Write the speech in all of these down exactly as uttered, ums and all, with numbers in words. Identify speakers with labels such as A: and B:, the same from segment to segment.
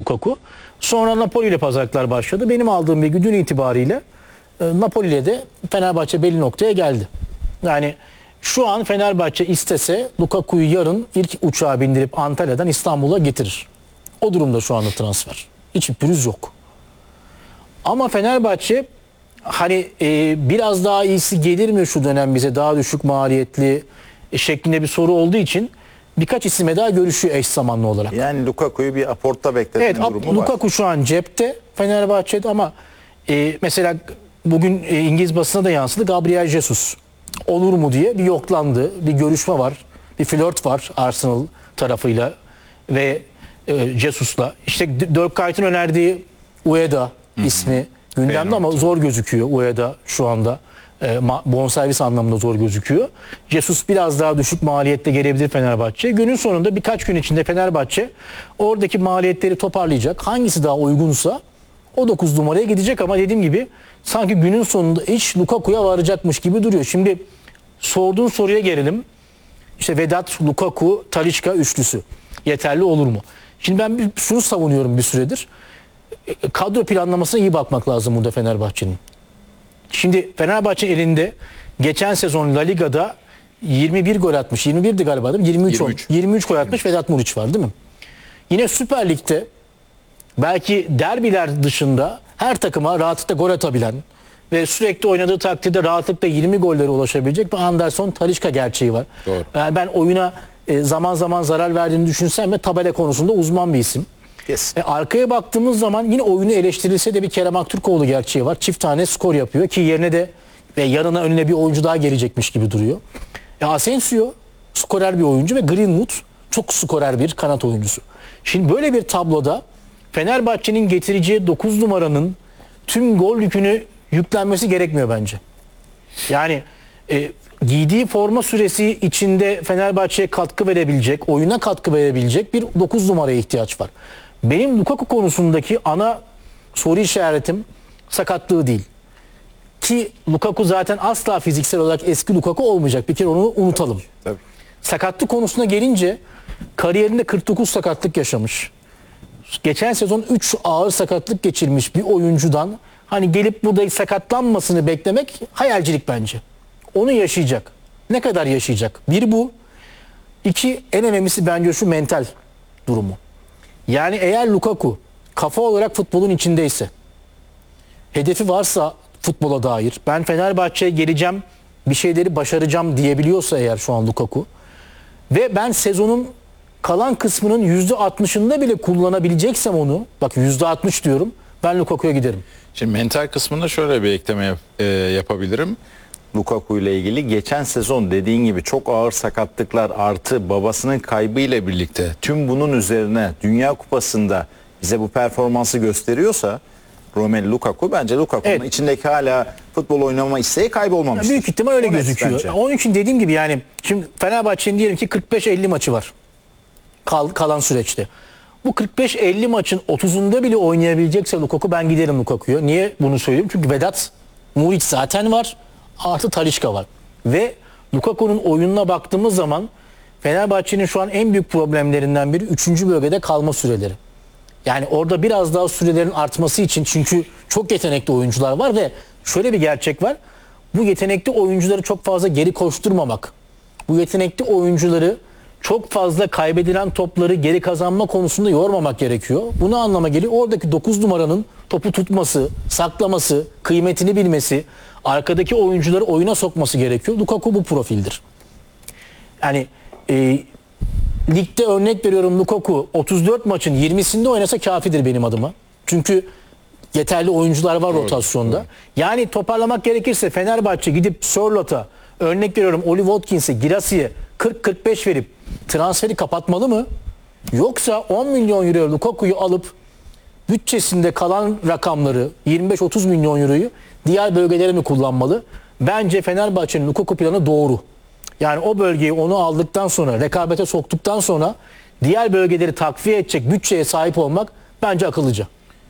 A: Lukaku. Sonra Napoli ile pazarlıklar başladı. Benim aldığım bilgi dün itibariyle e, Napoli ile de Fenerbahçe belli noktaya geldi. Yani şu an Fenerbahçe istese Lukaku'yu yarın ilk uçağa bindirip Antalya'dan İstanbul'a getirir. O durumda şu anda transfer. Hiç pürüz yok. Ama Fenerbahçe hani e, biraz daha iyisi gelir mi şu dönem bize, daha düşük maliyetli e, şeklinde bir soru olduğu için birkaç isime daha görüşüyor eş zamanlı olarak.
B: Yani Lukaku'yu bir aportta bekletme
A: Evet,
B: durumu var.
A: Lukaku şu an cepte Fenerbahçe'de ama e, mesela bugün e, İngiliz basına da yansıdı, Gabriel Jesus olur mu diye bir yoklandı. Bir görüşme var. Bir flört var Arsenal tarafıyla ve e, Jesus'la. İşte Dirk Kuyt'un önerdiği Ueda ismi gündemde ama zor gözüküyor Ueda şu anda. E, bonservis anlamında zor gözüküyor. Jesus biraz daha düşük maliyette gelebilir Fenerbahçe. Günün sonunda birkaç gün içinde Fenerbahçe oradaki maliyetleri toparlayacak. Hangisi daha uygunsa o dokuz numaraya gidecek ama dediğim gibi sanki günün sonunda iş Lukaku'ya varacakmış gibi duruyor. Şimdi sorduğun soruya gelelim. İşte Vedat, Lukaku, Talisca üçlüsü yeterli olur mu? Şimdi ben bir, şunu savunuyorum bir süredir. Kadro planlamasına iyi bakmak lazım burada Fenerbahçe'nin. Şimdi Fenerbahçe elinde geçen sezon La Liga'da yirmi bir gol atmış. yirmi birdi galiba değil mi? yirmi üç,
B: yirmi üç.
A: yirmi üç gol atmış Vedat Muriç var değil mi? Yine Süper Lig'de belki derbiler dışında her takıma rahatlıkla gol atabilen ve sürekli oynadığı takdirde rahatlıkla yirmi gollere ulaşabilecek bir Anderson Talisca gerçeği var.
B: Doğru.
A: Yani ben oyuna e, zaman zaman zarar verdiğini düşünsem de tabela konusunda uzman bir isim.
B: Yes.
A: E, arkaya baktığımız zaman yine oyunu eleştirilse de bir Kerem Aktürkoğlu gerçeği var. Çift tane skor yapıyor ki yerine de ve yarına önüne bir oyuncu daha gelecekmiş gibi duruyor. E, Asensio skorer bir oyuncu ve Greenwood çok skorer bir kanat oyuncusu. Şimdi böyle bir tabloda Fenerbahçe'nin getireceği dokuz numaranın tüm gol yükünü yüklenmesi gerekmiyor bence. Yani e, giydiği forma süresi içinde Fenerbahçe'ye katkı verebilecek, oyuna katkı verebilecek bir dokuz numaraya ihtiyaç var. Benim Lukaku konusundaki ana soru işaretim sakatlığı değil. Ki Lukaku zaten asla fiziksel olarak eski Lukaku olmayacak. Bir kere onu unutalım.
B: Tabii, tabii.
A: Sakatlık konusuna gelince kariyerinde kırk dokuz sakatlık yaşamış. Geçen sezon üç ağır sakatlık geçirmiş bir oyuncudan hani gelip burada sakatlanmasını beklemek hayalcilik bence. Onu yaşayacak. Ne kadar yaşayacak? Bir bu. İki, en önemlisi bence şu mental durumu. Yani eğer Lukaku kafa olarak futbolun içindeyse, hedefi varsa futbola dair, ben Fenerbahçe'ye geleceğim, bir şeyleri başaracağım diyebiliyorsa eğer şu an Lukaku ve ben sezonun kalan kısmının yüzde altmışında bile kullanabileceksem onu, bak yüzde altmış diyorum, ben Lukaku'ya giderim.
C: Şimdi mental kısmında şöyle bir ekleme yap, e, yapabilirim.
B: Lukaku ile ilgili geçen sezon dediğin gibi çok ağır sakatlıklar artı babasının kaybıyla birlikte tüm bunun üzerine Dünya Kupası'nda bize bu performansı gösteriyorsa Romelu Lukaku bence Lukaku'nun
A: Evet.
B: içindeki hala futbol oynama isteği kaybolmamıştır.
A: Büyük ihtimal öyle
B: O net
A: gözüküyor.
B: bence.
A: Onun için dediğim gibi yani şimdi Fenerbahçe'nin diyelim ki kırk beş elli maçı var. Kal, kalan süreçte. Bu kırk beş elli maçın otuzunda bile oynayabilecekse Lukaku, ben giderim Lukaku'ya. Niye bunu söylüyorum? Çünkü Vedat Muriç zaten var. Artı Talisca var. Ve Lukaku'nun oyununa baktığımız zaman Fenerbahçe'nin şu an en büyük problemlerinden biri üçüncü bölgede kalma süreleri. Yani orada biraz daha sürelerin artması için, çünkü çok yetenekli oyuncular var ve şöyle bir gerçek var. Bu yetenekli oyuncuları çok fazla geri koşturmamak, bu yetenekli oyuncuları çok fazla kaybedilen topları geri kazanma konusunda yormamak gerekiyor. Bunu anlama geliyor. Oradaki dokuz numaranın topu tutması, saklaması, kıymetini bilmesi, arkadaki oyuncuları oyuna sokması gerekiyor. Lukaku bu profildir. Yani e, ligde örnek veriyorum, Lukaku otuz dört maçın yirmisinde oynasa kafidir benim adıma. Çünkü yeterli oyuncular var rotasyonda. Doğru. Yani toparlamak gerekirse Fenerbahçe gidip Sörlot'a, örnek veriyorum Oli Watkins'e, Girasi'ye kırk kırk beş verip transferi kapatmalı mı? Yoksa on milyon euro Lukaku'yu alıp bütçesinde kalan rakamları yirmi beş otuz milyon euroyu diğer bölgelere mi kullanmalı? Bence Fenerbahçe'nin Lukaku planı doğru. Yani o bölgeyi onu aldıktan sonra, rekabete soktuktan sonra diğer bölgeleri takviye edecek bütçeye sahip olmak bence akıllıca.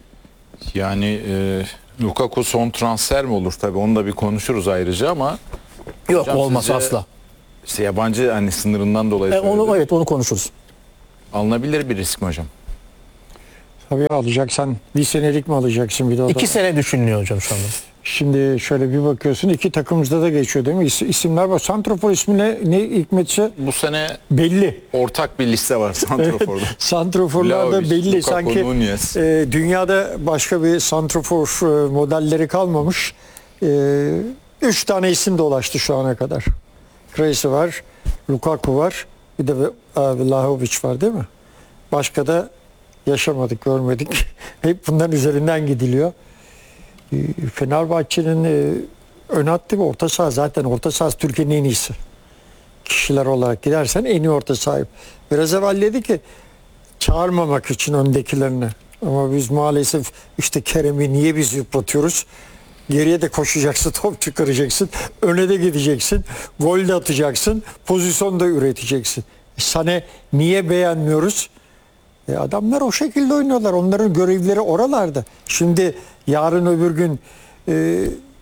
C: Yani e, Lukaku son transfer mi olur? Tabii onu da bir konuşuruz ayrıca ama
A: Yok,
C: hocam
A: olmaz
C: sizce
A: asla.
C: işte yabancı hani sınırından dolayı
A: E, onu
C: söyledim.
A: evet onu konuşuruz.
C: Alınabilir bir risk mi hocam?
D: Tabii alacaksan bir senelik mi alacaksın bir de o da?
A: İki sene düşünülüyor hocam şu anda.
D: Şimdi şöyle bir bakıyorsun iki takımımızda da geçiyor değil mi? İs- İsimler var. Santrofor ismi ne, ne hikmetse
C: Bu sene
D: belli.
C: ortak bir liste var Santrofor'da.
D: Santroforlar da
C: Vlahovic,
D: belli.
C: Lukaku,
D: Sanki
C: Nunez.
D: e, dünyada başka bir santrofor e, modelleri kalmamış. E, üç tane isim dolaştı şu ana kadar. Krejci var, Lukaku var, bir de e, Vlahovic var değil mi? Başka da yaşamadık, görmedik. Hep bunların üzerinden gidiliyor. E, Fenerbahçe'nin e, ön hattı ve orta saha zaten orta saha Türkiye'nin en iyisi. Kişiler olarak gidersen en iyi orta sahip. Biraz evvel dedi ki çağırmamak için öndekilerini. Ama biz maalesef işte Kerem'i niye biz yıpratıyoruz? Geriye de koşacaksın, top çıkaracaksın, öne de gideceksin, gol de atacaksın, pozisyon da üreteceksin. E sana niye beğenmiyoruz? E adamlar o şekilde oynuyorlar. Onların görevleri oralarda. Şimdi yarın öbür gün e,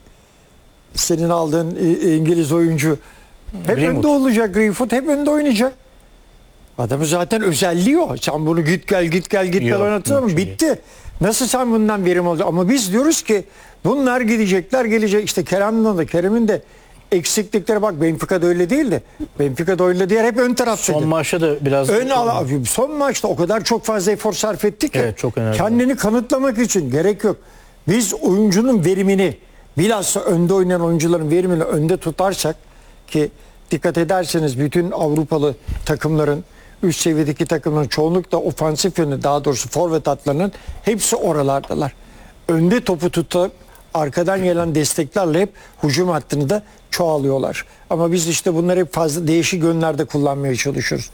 D: senin aldığın e, İngiliz oyuncu hep
A: Greenwood.
D: önde olacak. Greenwood hep önde oynayacak. Adamı zaten özelliği o. Sen bunu git gel git gel git gel
A: Yok,
D: oynatsana mı?
A: yok, şey
D: Bitti. Nasıl sen bundan verim alacaksın? Ama biz diyoruz ki bunlar gidecekler gelecek. İşte Kerem'in de Kerem'in de eksiklikleri bak Benfica'da öyle değildi. Benfica'da öyle diğer hep ön taraftaydı.
A: Son maçta da biraz
D: Ön ala, son maçta o kadar çok fazla efor sarf ettik ki
A: Evet, çok önemli.
D: kendini kanıtlamak için gerek yok. Biz oyuncunun verimini bilhassa önde oynayan oyuncuların verimini önde tutarsak ki dikkat ederseniz bütün Avrupalı takımların üst seviyedeki takımların çoğunlukla ofansif yönü daha doğrusu forvet hatlarının hepsi oralardalar. Önde topu tutup arkadan gelen desteklerle hep hücum hattını da çoğalıyorlar. Ama biz işte bunları hep fazla değişik yönlerde kullanmaya çalışıyoruz.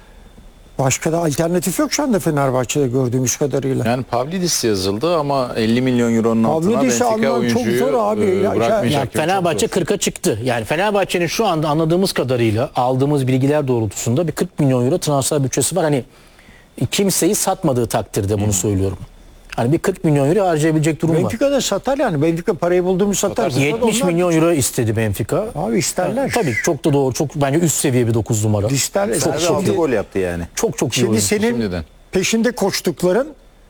D: Başka da alternatif yok şu anda Fenerbahçe'de gördüğümüz kadarıyla.
C: Yani Pavlidis yazıldı ama elli milyon euronun altına
D: Pavlidis'i
C: Benfica
D: alman çok
C: oyuncuyu
D: zor abi.
C: e,
D: Ya-
C: bırakmayacak.
A: Yani
C: gibi çok
A: Fenerbahçe
C: zor.
A: kırka çıktı. Yani Fenerbahçe'nin şu anda anladığımız kadarıyla aldığımız bilgiler doğrultusunda bir kırk milyon euro transfer bütçesi var. Hani kimseyi satmadığı takdirde bunu söylüyorum. Hani bir kırk milyon euro harcayabilecek durum var.
D: Benfica'da satar yani. Benfica parayı bulduğumuz satar.
C: Satar.
A: yetmiş
D: Onlar-
A: milyon euro istedi Benfica.
D: Abi isterler.
A: Tabii çok da doğru. Çok bence üst seviye bir dokuz numara.
D: İsterler.
A: Çok
B: Nerede
A: çok
B: altı
A: iyi.
B: gol yaptı yani.
A: Çok çok iyi
D: Şimdi
A: oyuncu.
D: senin
C: Şimdiden.
D: peşinde koştukların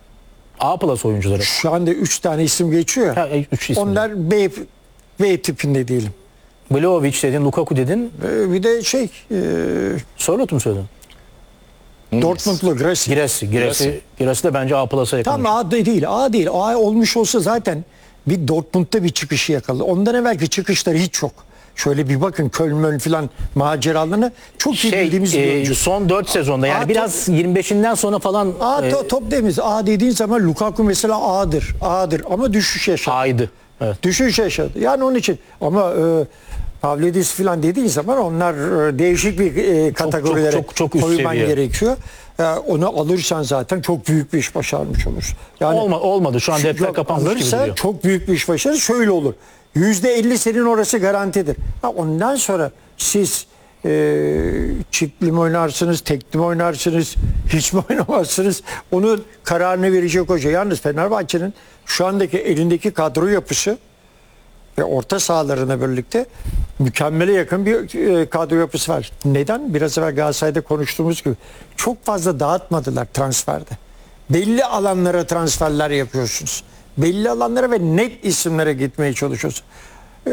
A: A plus oyuncuları.
D: şu anda üç tane isim geçiyor. ya.
A: Ha, üç isim.
D: Onlar B, B tipinde diyelim.
A: Vlahovic dedin, Lukaku dedin.
D: Ee, bir de şey e,
A: Sörlot mu söyledin?
C: Nunez.
D: Dortmundlu Gracie.
A: Giresi. Giresi, Giresi de bence A plus'a yakın.
D: Tam A değil, A değil. A olmuş olsa zaten bir Dortmund'da bir çıkışı yakaladı. Ondan evvelki çıkışları hiç yok. Şöyle bir bakın Köln falan maceralarını çok iyi
A: Şey,
D: bildiğimiz bir
A: e,
D: oyuncu.
A: son dört sezonda yani
D: A
A: biraz yirmi beşinden sonra falan
D: A
A: e,
D: to- top demiz. A dediğin zaman Lukaku mesela A'dır. A'dır ama düşüş yaşadı.
A: A'ydı. Evet.
D: Düşüş yaşadı. Yani onun için ama e, Pavlidis falan dediğin zaman onlar e, değişik bir e, kategorilere
A: çok, çok, çok üst
D: koyman
A: seviye.
D: gerekiyor. E, onu alırsan zaten çok büyük bir iş başarmış olursun. Yani
A: Olma, olmadı. Şu an
D: Şu-
A: defter
D: yok,
A: kapanmış gibi
D: alırsa
A: duruyor.
D: çok büyük bir iş başarır. Şöyle olur. yüzde elli senin orası garantidir. Ha, ondan sonra siz e, çiftli mi oynarsınız, tekli mi oynarsınız, hiç mi oynamazsınız? Onun kararını verecek hoca. Yalnız Fenerbahçe'nin şu andaki elindeki kadro yapısı ve orta sahalarına birlikte mükemmele yakın bir e, kadro yapısı var. Neden? Biraz evvel Galatasaray'da konuştuğumuz gibi çok fazla dağıtmadılar transferde. Belli alanlara transferler yapıyorsunuz. Belli alanlara ve net isimlere gitmeye çalışıyorsunuz. E,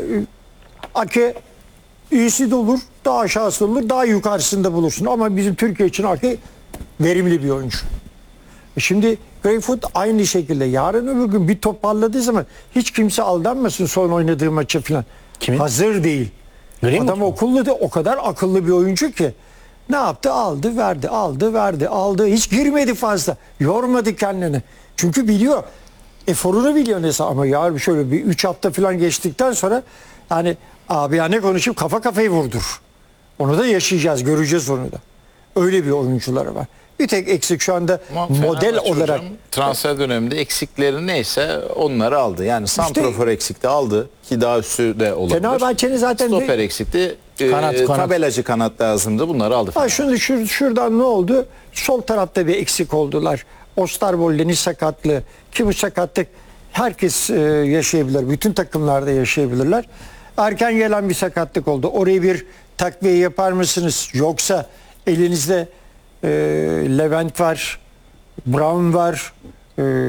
D: Ake iyisi de olur, daha aşağısı da olur, daha yukarısında bulursun. Ama bizim Türkiye için Ake verimli bir oyuncu. Şimdi Greyfoot aynı şekilde yarın öbür gün bir toparladığı zaman hiç kimse aldanmasın son oynadığı maçı falan.
A: Kimin?
D: Hazır değil.
A: Greenwood
D: Adam
A: mu?
D: okullu da o kadar akıllı bir oyuncu ki ne yaptı? Aldı, verdi, aldı, verdi, aldı. Hiç girmedi fazla. Yormadı kendini. Çünkü biliyor. Eforunu biliyor neyse ama yarın şöyle bir üç hafta falan geçtikten sonra hani abi ya ne konuşup kafa kafayı vurdur. Onu da yaşayacağız, göreceğiz onu da. Öyle bir oyuncuları var. Bir tek eksik şu anda
C: Ama
D: model
C: Fenerbahçe
D: olarak
C: hocam, transfer döneminde eksikleri neyse onları aldı. Yani santrafor eksikti aldı ki daha üstü de olabilir.
D: Fenerbahçe'nin zaten
C: Stoper eksikti.
A: Kanat,
C: e,
A: kanat.
B: Tabelacı kanat lazımdı. Bunları aldı.
D: ha şunu şur, şuradan ne oldu? Sol tarafta bir eksik oldular. Osterwolde'nin sakatlığı ki bu sakatlık herkes e, yaşayabilir. Bütün takımlarda yaşayabilirler. Erken gelen bir sakatlık oldu. Oraya bir takviye yapar mısınız? Yoksa elinizde e, Levent var, Brown var, e,